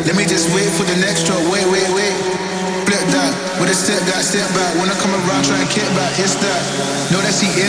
Let me just wait for the next stroke. Wait. Flip that. With a step back. When I come around, try and kick back. It's that. Know that she in